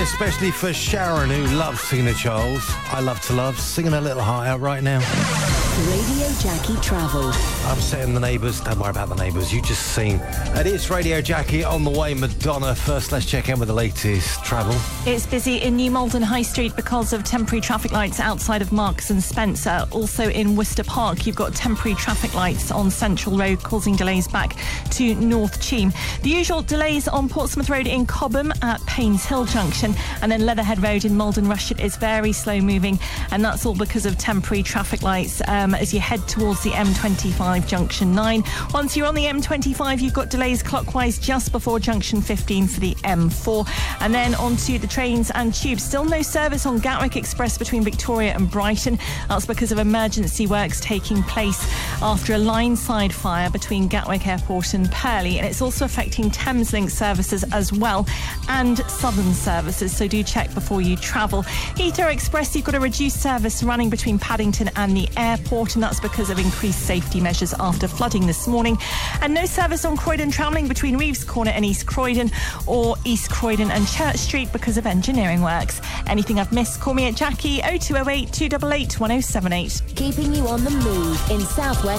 Especially for Sharon, who loves Tina Charles. I love to love, singing a little higher right now. Radio Jackie Travel. Upsetting the neighbours. Don't worry about the neighbours. You just seen. It is Radio Jackie on the way. Madonna. First, let's check in with the latest travel. It's busy in New Malden High Street because of temporary traffic lights outside of Marks and Spencer. Also in Worcester Park, you've got temporary traffic lights on Central Road causing delays back to North Cheam. The usual delays on Portsmouth Road in Cobham at Paynes Hill Junction, and then Leatherhead Road in Malden Rushett is very slow moving, and that's all because of temporary traffic lights as you head towards the M25 Junction 9. Once you're on the M25, you've got delays clockwise just before Junction 15 for the M4. And then onto the trains and tubes. Still no service on Gatwick Express between Victoria and Brighton. That's because of emergency works taking place after a line-side fire between Gatwick Airport and Purley. And it's also affecting Thameslink services as well, and Southern services, so do check before you travel. Heathrow Express, you've got a reduced service running between Paddington and the airport, and that's because of increased safety measures after flooding this morning. And no service on Croydon Tramlink between Reeves Corner and East Croydon, or East Croydon and Church Street because of engineering works. Anything I've missed, call me at Jackie 0208 288 1078. Keeping you on the move in South West